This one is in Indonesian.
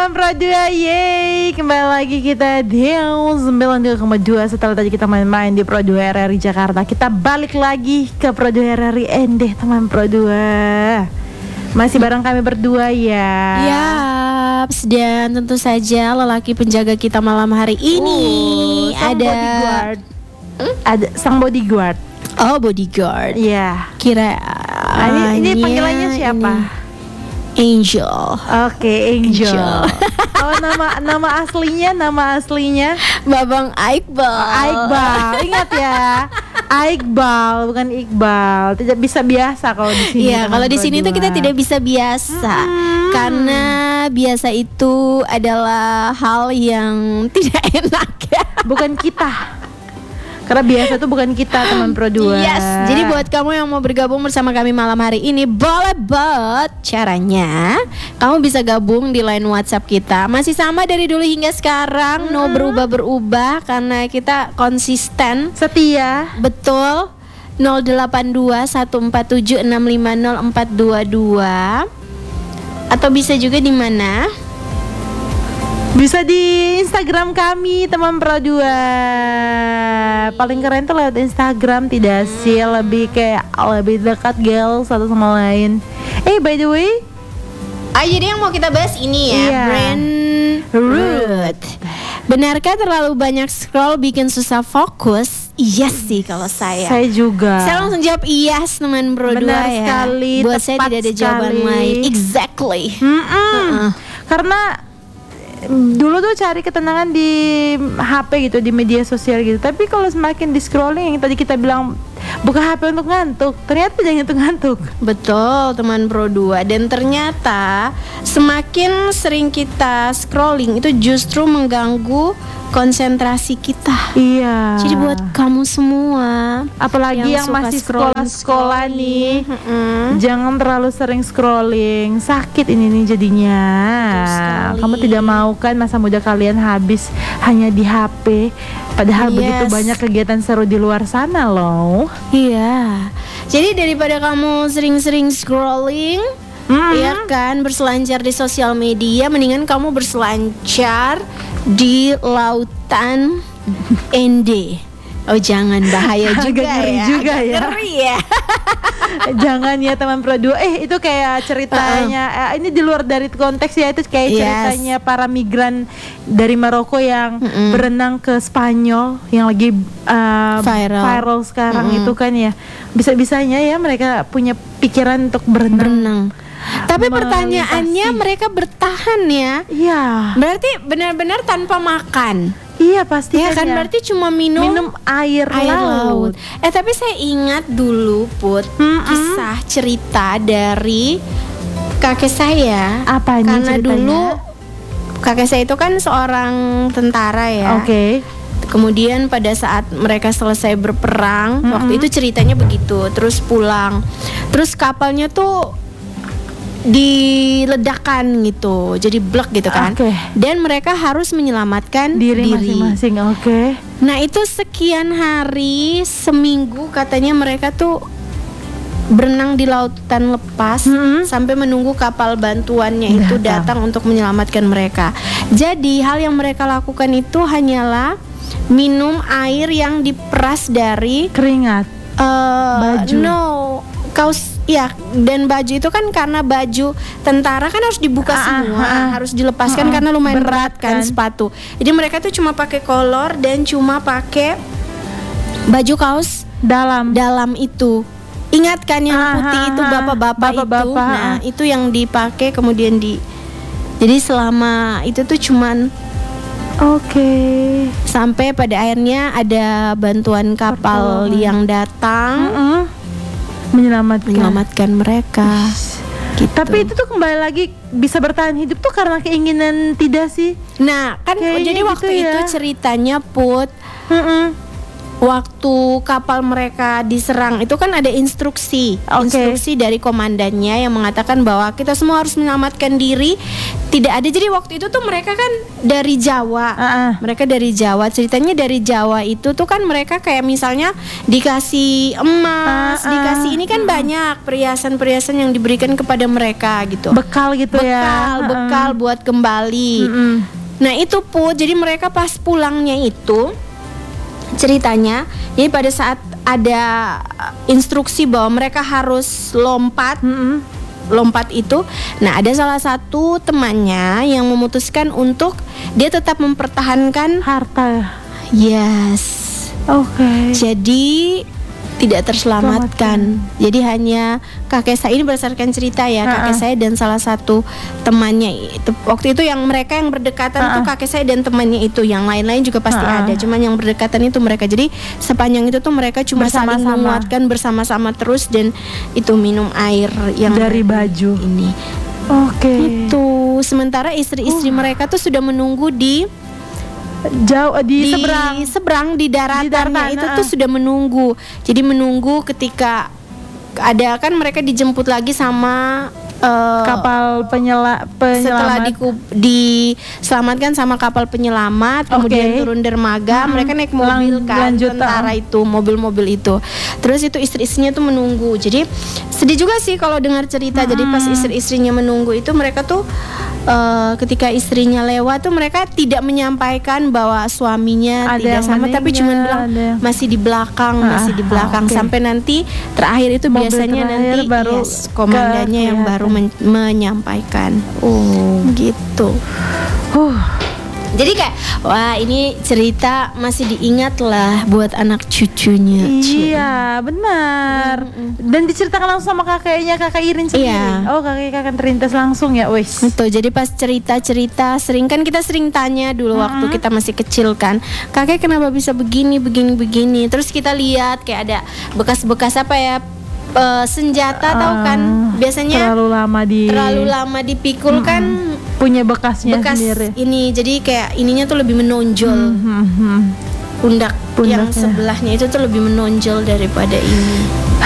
teman Pro 2, yeay. Kembali lagi kita di 92,2. Setelah tadi kita main-main di Pro 2 RRI Jakarta, kita balik lagi ke Pro 2 RRI Endeh teman Pro 2. Masih bareng kami berdua ya. Yaps, dan tentu saja lelaki penjaga kita malam hari ini ada bodyguard. Ada sang bodyguard. Oh, bodyguard. Iya. Kira ini panggilannya siapa? Angel. Oke, Angel. Oh, nama aslinya Babang Iqbal. Iqbal. Ingat ya. Iqbal bukan Iqbal. Tidak bisa biasa kalau di sini. Iya, kalau di sini tuh kita tidak bisa biasa. Karena biasa itu adalah hal yang tidak enak ya. Bukan kita. Karena biasa tuh bukan kita teman Pro 2. Yes, jadi buat kamu yang mau bergabung bersama kami malam hari ini, boleh banget. Caranya, kamu bisa gabung di line WhatsApp kita. Masih sama dari dulu hingga sekarang, no berubah-berubah karena kita konsisten. Setia. Betul. 0821476504422. Atau bisa juga di mana? Bisa di Instagram kami teman Pro 2. Paling keren tuh lewat Instagram, tidak sih, lebih kayak lebih dekat girls satu sama lain. By the way, Jadi yang mau kita bahas ini ya, iya. Brain Root. Benarkah terlalu banyak scroll bikin susah fokus? Iya sih kalau saya. Saya juga. Saya langsung jawab yes teman Pro 2 Benar ya. sekali, Buat saya tepat tidak ada jawaban sekali. lain. Exactly. Karena dulu tuh cari ketenangan di HP gitu, di media sosial gitu. Tapi kalau semakin di scrolling, yang tadi kita bilang buka HP untuk ngantuk, ternyata jangan untuk ngantuk. Betul teman Pro 2. Dan ternyata semakin sering kita scrolling itu justru mengganggu konsentrasi kita. Iya. Jadi buat kamu semua, apalagi yang suka masih sekolah nih, Mm-mm. jangan terlalu sering scrolling. Sakit ini nih jadinya. Betul sekali. Kamu tidak mau kan masa muda kalian habis hanya di HP, padahal begitu Yes. banyak kegiatan seru di luar sana loh. Iya. Jadi daripada kamu sering-sering scrolling, ya kan, berselancar di sosial media, mendingan kamu berselancar di lautan Ende. Oh jangan, bahaya juga Agak ngeri ya. juga Agak ya. ngeri ya. Jangan ya teman Pro 2. Itu kayak ceritanya ini di luar dari konteks ya. Itu kayak Yes. ceritanya para migran dari Maroko yang berenang ke Spanyol, yang lagi viral sekarang itu kan ya. Bisa-bisanya ya mereka punya pikiran untuk berenang. Tapi Melintasi. pertanyaannya, mereka bertahan ya. Iya. Berarti benar-benar tanpa makan. Iya pasti Ya kan, berarti cuma minum air laut. Tapi saya ingat dulu Put, kisah cerita dari kakek saya. Apa ini Karena ceritanya? dulu kakek saya itu kan seorang tentara ya. Oke. Kemudian pada saat mereka selesai berperang, waktu itu ceritanya begitu. Terus pulang, terus kapalnya tuh diledakan gitu, jadi blek gitu kan. Oke. Dan mereka harus menyelamatkan Diri masing-masing. Oke. Nah itu sekian hari, seminggu katanya mereka tuh berenang di lautan lepas sampai menunggu kapal bantuannya itu datang untuk menyelamatkan mereka. Jadi hal yang mereka lakukan itu hanyalah minum air yang diperas dari Keringat. Baju. Kaos ya, dan baju itu kan karena baju tentara kan harus dibuka semua, harus dilepaskan karena lumayan berat kan sepatu. Jadi mereka tuh cuma pakai kolor dan cuma pakai baju kaos dalam itu. Ingat kan yang putih itu bapak-bapak itu. Nah, itu yang dipakai kemudian jadi selama itu tuh cuman sampai pada akhirnya ada bantuan kapal yang datang menyelamatkan mereka. Gitu. Tapi itu tuh kembali lagi bisa bertahan hidup tuh karena keinginan tidak sih? Nah kan Kayaknya jadi waktu gitu ya. itu ceritanya Put, waktu kapal mereka diserang itu kan ada instruksi dari komandannya yang mengatakan bahwa kita semua harus menyelamatkan diri. Tidak ada, jadi waktu itu tuh mereka kan dari Jawa. Mereka dari Jawa, ceritanya dari Jawa itu tuh kan mereka kayak misalnya dikasih emas, dikasih ini kan banyak perhiasan-perhiasan yang diberikan kepada mereka gitu. Bekal gitu ya. Bekal buat kembali. Nah itu Put, jadi mereka pas pulangnya itu ceritanya, jadi pada saat ada instruksi bahwa mereka harus lompat itu, nah ada salah satu temannya yang memutuskan untuk dia tetap mempertahankan harta. Yes. Oke. Jadi tidak terselamatkan. Jadi hanya kakek saya, ini berdasarkan cerita ya, kakek saya dan salah satu temannya itu. Waktu itu yang mereka yang berdekatan itu kakek saya dan temannya itu. Yang lain-lain juga pasti ada. Cuman yang berdekatan itu mereka. Jadi sepanjang itu tuh mereka cuma saling menguatkan bersama-sama terus, dan itu minum air yang dari baju ini. Oke. Itu sementara istri-istri mereka tuh sudah menunggu di jauh di seberang di daratannya itu tuh sudah menunggu. Jadi menunggu ketika ada kan mereka dijemput lagi sama kapal penyelamat. Setelah diselamatkan sama kapal penyelamat, kemudian turun dermaga, mereka naik mobil kan, tentara itu, mobil-mobil itu. Terus itu istri-istrinya tuh menunggu. Jadi sedih juga sih kalau dengar cerita. Jadi pas istri-istrinya menunggu itu, mereka tuh ketika istrinya lewat tuh mereka tidak menyampaikan bahwa suaminya tidak sama, tapi cuma bilang masih di belakang, sampai nanti terakhir itu mobil biasanya nanti baru komandannya yang baru menyampaikan. Gitu. Jadi kayak wah, ini cerita masih diingat lah buat anak cucunya. Iya, benar. Dan diceritakan langsung sama kakeknya, Kakak Irin sendiri. Iya. Oh, kakek terlintas langsung ya, wes. Itu jadi pas cerita-cerita kita sering tanya dulu waktu kita masih kecil kan, kakek kenapa bisa begini. Terus kita lihat kayak ada bekas-bekas apa ya, senjata tahu kan, biasanya terlalu lama dipikul kan punya bekasnya sendiri. Ini jadi kayak ininya tuh lebih menonjol. Pundak yang sebelahnya itu tuh lebih menonjol daripada ini.